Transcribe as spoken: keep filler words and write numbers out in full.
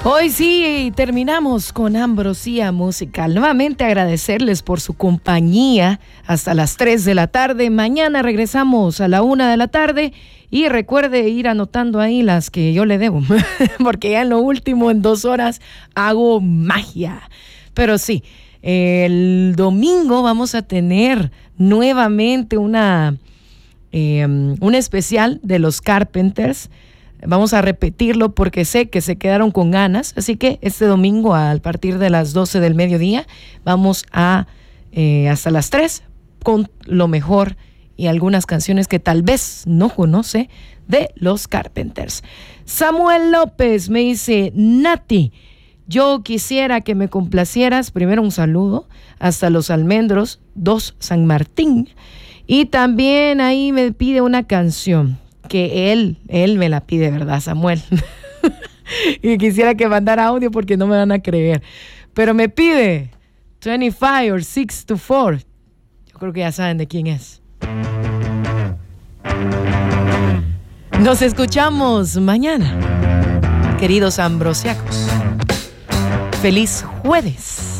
Hoy sí terminamos con Ambrosía Musical. Nuevamente agradecerles por su compañía hasta las tres de la tarde. Mañana regresamos a la una de la tarde y recuerde ir anotando ahí las que yo le debo, porque ya en lo último, en dos horas, hago magia. Pero sí, el domingo vamos a tener nuevamente una, eh, un especial de los Carpenters. Vamos a repetirlo porque sé que se quedaron con ganas, así que este domingo a partir de las doce del mediodía vamos a eh, hasta las tres con lo mejor y algunas canciones que tal vez no conoce de los Carpenters. Samuel López me dice: Nati, yo quisiera que me complacieras. Primero un saludo hasta Los Almendros, dos San Martín, y también ahí me pide una canción que él, él me la pide, ¿verdad, Samuel? Y quisiera que mandara audio porque no me van a creer. Pero me pide veinticinco or six to four. Yo creo que ya saben de quién es. Nos escuchamos mañana, queridos ambrosiacos. Feliz jueves.